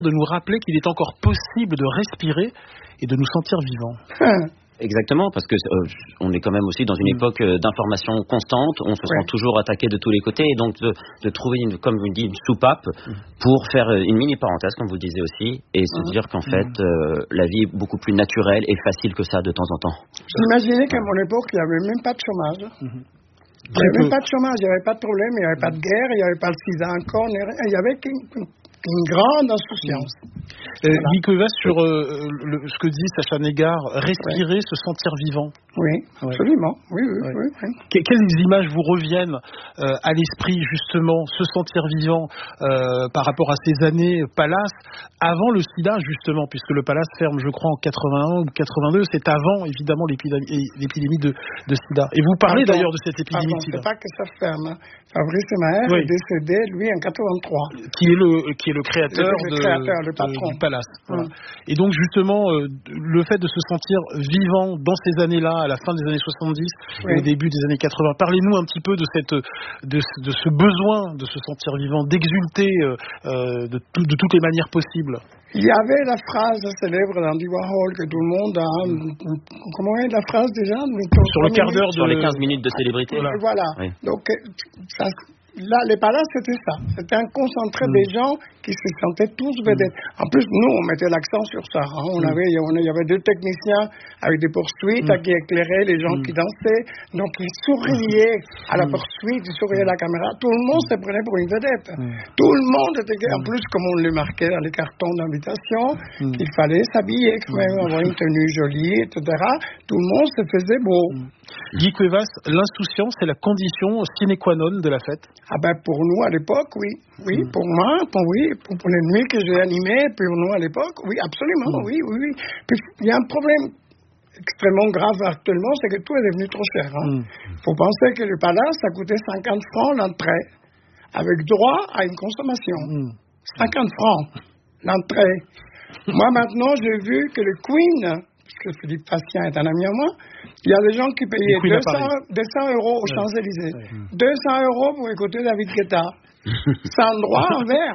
de nous rappeler qu'il est encore possible de respirer et de nous sentir vivants. Exactement, parce que on est quand même aussi dans une époque d'information constante, on se sent toujours attaqué de tous les côtés, et donc de trouver, comme vous dites, une soupape pour faire une mini parenthèse, comme vous le disiez aussi, et se dire qu'en fait, la vie est beaucoup plus naturelle et facile que ça de temps en temps. J'imaginais qu'à mon époque, il n'y avait même pas de chômage. Il n'y avait même pas de chômage, il n'y avait pas de problème, il n'y avait pas de guerre, il n'y avait pas de sida encore, il y avait une grande insouciance. Guy Cuevas, sur ce que dit Sacha Négard, respirer, se sentir vivant. Oui, absolument. Oui. Quelles images vous reviennent à l'esprit, justement, se sentir vivant par rapport à ces années Palace, avant le sida, justement, puisque le Palace ferme, je crois, en 81 ou 82, c'est avant, évidemment, l'épidémie de sida. Et vous parlez d'ailleurs de cette épidémie de sida. C'est pas que ça ferme. Fabrice Maher est décédé, lui, en 83. Qui est le créateur, le patron du Palace. Voilà. Et donc, justement, le fait de se sentir vivant dans ces années-là, à la fin des années 70 et au début des années 80, parlez-nous un petit peu de ce besoin de se sentir vivant, d'exulter de toutes les manières possibles. Il y avait la phrase célèbre d'Andy Warhol que tout le monde a. Comment est la phrase déjà? Sur le quart d'heure sur les 15 minutes de célébrité. Voilà. Oui. Donc, là, les palaces, c'était ça. C'était un concentré des gens qui se sentaient tous vedettes. En plus, nous, on mettait l'accent sur ça. Hein. Il y avait deux techniciens avec des poursuites qui éclairaient les gens qui dansaient. Donc, ils souriaient à la poursuite, ils souriaient à la caméra. Tout le monde se prenait pour une vedette. Tout le monde était... En plus, comme on le marquait dans les cartons d'invitation, qu'il fallait s'habiller quand même, avoir une tenue jolie, etc. Tout le monde se faisait beau. Guy Cuevas, l'insouciance est la condition sine qua non de la fête? Ah ben pour nous à l'époque, oui. Oui, pour moi, pour les nuits que j'ai animées, pour nous à l'époque, oui, absolument, oui. Puis il y a un problème extrêmement grave actuellement, c'est que tout est devenu trop cher. Faut penser que le Palace, ça coûtait 50 francs l'entrée, avec droit à une consommation. 50 francs l'entrée. Moi maintenant, j'ai vu que le Queen, puisque Philippe Fassien est un ami à moi, il y a des gens qui payaient 200 euros aux Champs-Élysées. 200 euros pour écouter David Guetta. Sans droit en verre.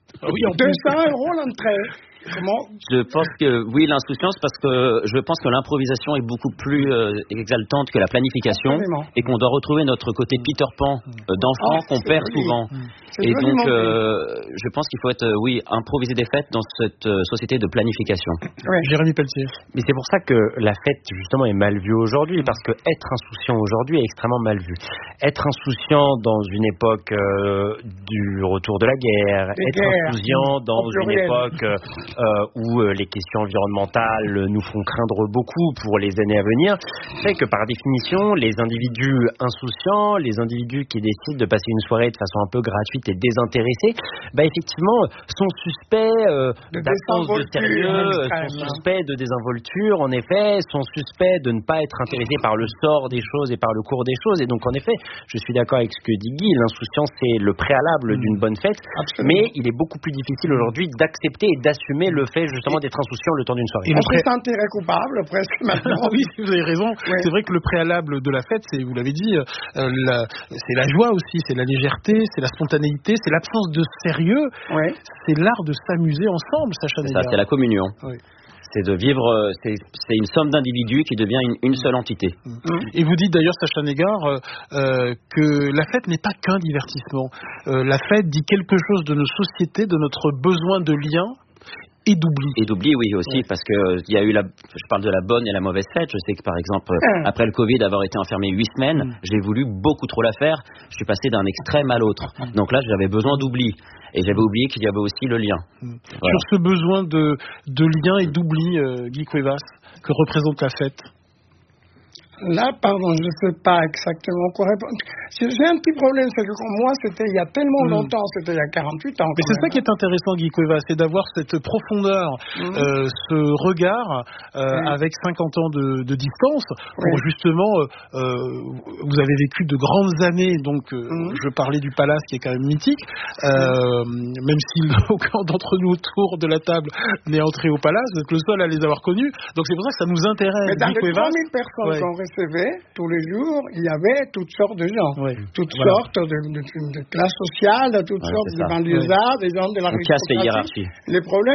200 euros l'entrée. Je pense que oui, l'insouciance, parce que je pense que l'improvisation est beaucoup plus exaltante que la planification. Absolument. Et qu'on doit retrouver notre côté Peter Pan d'enfant qu'on perd souvent. Et donc, je pense qu'il faut être, improviser des fêtes dans cette société de planification. Jérémy Pelletier. Mais c'est pour ça que la fête, justement, est mal vue aujourd'hui, parce que être insouciant aujourd'hui est extrêmement mal vu. Être insouciant dans une époque du retour de la guerre, insouciant dans une époque où les questions environnementales nous font craindre beaucoup pour les années à venir, fait que par définition, les individus insouciants, les individus qui décident de passer une soirée de façon un peu gratuite et désintéressée, effectivement, sont suspects d'absence de sérieux, sont suspects de désinvolture, en effet, sont suspects de ne pas être intéressés par le sort des choses et par le cours des choses. Et donc, en effet, je suis d'accord avec ce que dit Guy, l'insouciance, c'est le préalable d'une bonne fête. Absolument. Mais il est beaucoup plus difficile aujourd'hui d'accepter et d'assumer le fait justement d'être insouciant le temps d'une soirée. On se sentirait coupable presque maintenant. Oui, vous avez raison. Ouais. C'est vrai que le préalable de la fête, c'est, vous l'avez dit, c'est la joie aussi, c'est la légèreté, c'est la spontanéité, c'est l'absence de sérieux. Ouais. C'est l'art de s'amuser ensemble, Sacha Négard. C'est la communion. Oui. C'est de vivre, c'est une somme d'individus qui devient une seule entité. Et vous dites d'ailleurs, Sacha Négard, que la fête n'est pas qu'un divertissement. La fête dit quelque chose de nos sociétés, de notre besoin de lien. Et d'oubli, oui, aussi, parce que il y a eu je parle de la bonne et la mauvaise fête. Je sais que, par exemple, après le Covid, avoir été enfermé 8 semaines, j'ai voulu beaucoup trop la faire. Je suis passé d'un extrême à l'autre. Donc là, j'avais besoin d'oubli. Et j'avais oublié qu'il y avait aussi le lien. Voilà. Sur ce besoin de lien et d'oubli, Guy Cuevas, que représente la fête? Là, pardon, je ne sais pas exactement quoi répondre. J'ai un petit problème, c'est que pour moi, c'était il y a tellement longtemps, c'était il y a 48 ans. Mais c'est ça qui est intéressant, Guy Cuevas, c'est d'avoir cette profondeur, ce regard avec 50 ans de distance, pour justement, vous avez vécu de grandes années, donc je parlais du Palace qui est quand même mythique, même si aucun d'entre nous autour de la table n'est entré au Palace, vous êtes le seul à les avoir connus, donc c'est pour ça que ça nous intéresse. Mais dans les 3000 personnes qu'on recevait tous les jours, il y avait toutes sortes de gens, toutes sortes de classes sociales, toutes sortes de banlieusards, des gens de la On casse les hiérarchies. Les problèmes